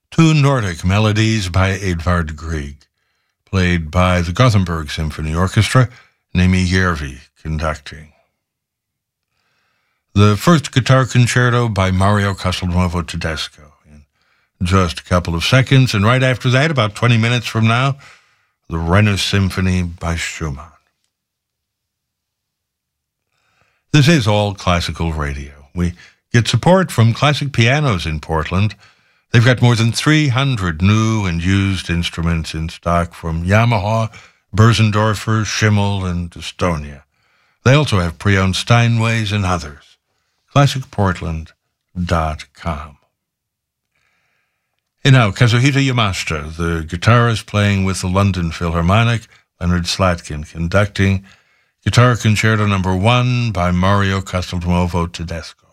Two Nordic melodies by Edvard Grieg, played by the Gothenburg Symphony Orchestra, Nemi Järvi conducting. The first guitar concerto by Mario Castelnuovo Tedesco in just a couple of seconds, and right after that, about 20 minutes from now, the Rennes Symphony by Schumann. This is All Classical Radio. We get support from Classic Pianos in Portland. They've got more than 300 new and used instruments in stock from Yamaha, Börsendorfer, Schimmel, and Estonia. They also have pre-owned Steinways and others. ClassicPortland.com. And now, Kazuhito Yamashita, the guitarist playing with the London Philharmonic, Leonard Slatkin conducting Guitar Concerto No. 1 by Mario Castelnuovo Tedesco.